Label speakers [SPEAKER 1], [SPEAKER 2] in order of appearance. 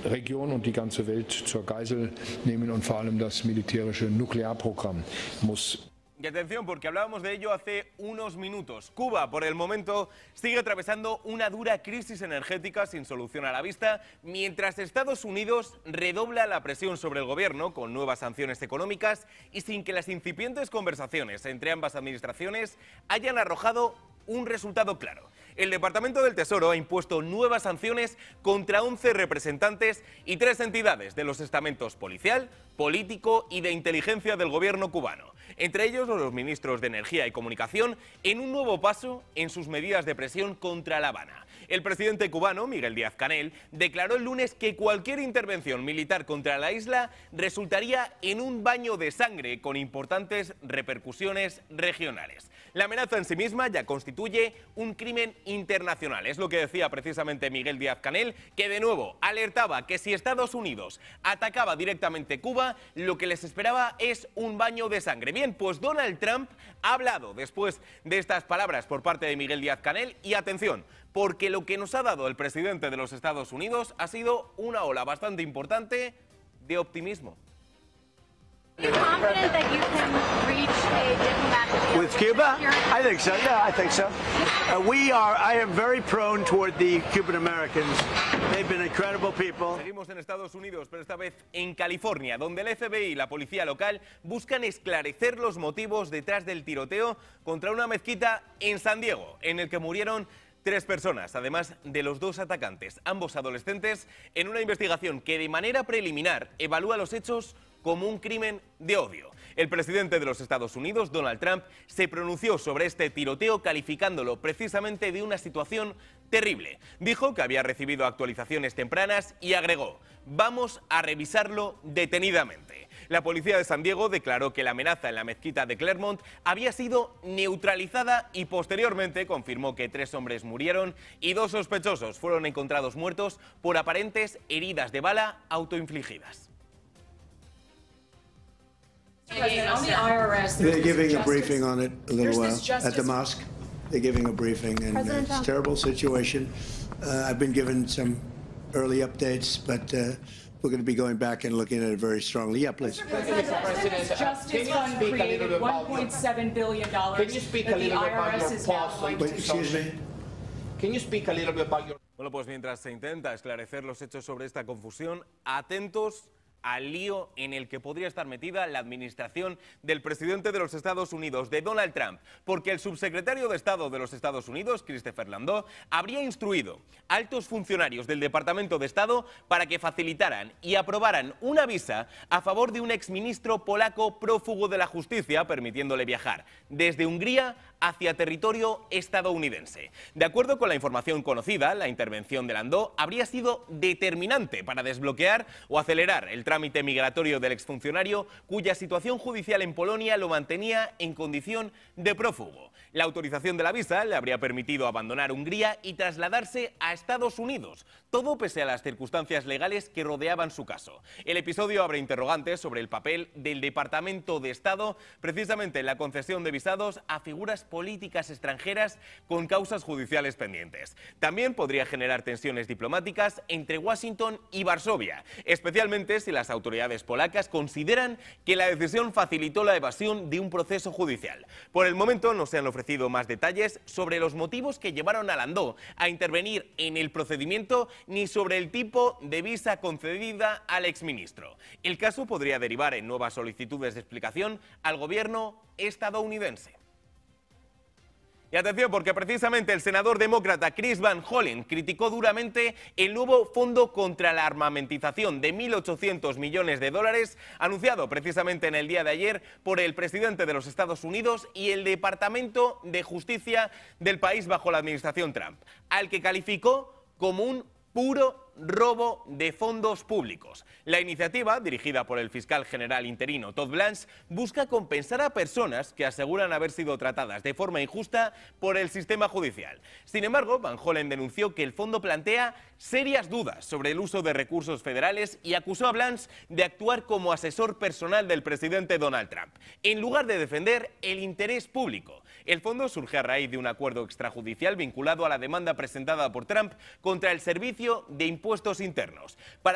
[SPEAKER 1] Region und die ganze Welt zur Geisel nehmen und vor allem das militärische Nuklearprogramm muss.
[SPEAKER 2] Y atención, porque hablábamos de ello hace unos minutos. Cuba, por el momento, sigue atravesando una dura crisis energética sin solución a la vista, mientras Estados Unidos redobla la presión sobre el gobierno con nuevas sanciones económicas y sin que las incipientes conversaciones entre ambas administraciones hayan arrojado un resultado claro. El Departamento del Tesoro ha impuesto nuevas sanciones contra 11 representantes y 3 entidades de los estamentos policial, político y de inteligencia del gobierno cubano. Entre ellos los ministros de Energía y Comunicación, en un nuevo paso en sus medidas de presión contra La Habana. El presidente cubano, Miguel Díaz-Canel, declaró el lunes que cualquier intervención militar contra la isla resultaría en un baño de sangre con importantes repercusiones regionales. La amenaza en sí misma ya constituye un crimen internacional. Es lo que decía precisamente Miguel Díaz-Canel, que de nuevo alertaba que si Estados Unidos atacaba directamente Cuba, lo que les esperaba es un baño de sangre. Bien, pues Donald Trump ha hablado después de estas palabras por parte de Miguel Díaz-Canel y atención, porque lo que nos ha dado el presidente de los Estados Unidos ha sido una ola bastante importante de optimismo.
[SPEAKER 3] With Cuba? I think so, yeah, I think so. I am very prone toward the Cuban Americans. They've been incredible people.
[SPEAKER 2] Seguimos en Estados Unidos, pero esta vez en California, donde el FBI y la policía local buscan esclarecer los motivos detrás del tiroteo contra una mezquita en San Diego, en el que murieron 3 personas, además de los 2 atacantes, ambos adolescentes, en una investigación que de manera preliminar evalúa los hechos como un crimen de odio. El presidente de los Estados Unidos, Donald Trump, se pronunció sobre este tiroteo calificándolo precisamente de una situación terrible. Dijo que había recibido actualizaciones tempranas y agregó: vamos a revisarlo detenidamente. La policía de San Diego declaró que la amenaza en la mezquita de Claremont había sido neutralizada y posteriormente confirmó que 3 hombres murieron y 2 sospechosos fueron encontrados muertos por aparentes heridas de bala autoinfligidas.
[SPEAKER 4] They're giving a briefing on it a little while at the mosque. They're giving a briefing, and it's a terrible situation. I've been given some early updates, but we're going to be going back and looking at it very strongly. Yeah, please.
[SPEAKER 5] Justice Fund created $1.7 billion.
[SPEAKER 6] Can you speak a little bit about your past?
[SPEAKER 4] Wait, excuse me?
[SPEAKER 6] Can you speak a little bit about your...
[SPEAKER 2] Bueno, pues mientras se intenta esclarecer los hechos sobre esta confusión, atentos al lío en el que podría estar metida la administración del presidente de los Estados Unidos, de Donald Trump, porque el subsecretario de Estado de los Estados Unidos, Christopher Landau, habría instruido a altos funcionarios del Departamento de Estado para que facilitaran y aprobaran una visa a favor de un exministro polaco prófugo de la justicia, permitiéndole viajar desde Hungría hacia territorio estadounidense. De acuerdo con la información conocida, la intervención de Landau habría sido determinante para desbloquear o acelerar el trámite migratorio del exfuncionario, cuya situación judicial en Polonia lo mantenía en condición de prófugo. La autorización de la visa le habría permitido abandonar Hungría y trasladarse a Estados Unidos, todo pese a las circunstancias legales que rodeaban su caso. El episodio abre interrogantes sobre el papel del Departamento de Estado, precisamente en la concesión de visados a figuras políticas extranjeras con causas judiciales pendientes. También podría generar tensiones diplomáticas entre Washington y Varsovia, especialmente si las autoridades polacas consideran que la decisión facilitó la evasión de un proceso judicial. Por el momento no se han ofrecido más detalles sobre los motivos que llevaron a Landau a intervenir en el procedimiento ni sobre el tipo de visa concedida al exministro. El caso podría derivar en nuevas solicitudes de explicación al gobierno estadounidense. Y atención, porque precisamente el senador demócrata Chris Van Hollen criticó duramente el nuevo fondo contra la armamentización de 1.800 millones de dólares anunciado precisamente en el día de ayer por el presidente de los Estados Unidos y el Departamento de Justicia del país bajo la administración Trump, al que calificó como un puro robo de fondos públicos. La iniciativa, dirigida por el fiscal general interino Todd Blanche, busca compensar a personas que aseguran haber sido tratadas de forma injusta por el sistema judicial. Sin embargo, Van Hollen denunció que el fondo plantea serias dudas sobre el uso de recursos federales y acusó a Blanche de actuar como asesor personal del presidente Donald Trump, en lugar de defender el interés público. El fondo surge a raíz de un acuerdo extrajudicial vinculado a la demanda presentada por Trump contra el Servicio de Impuestos Internos.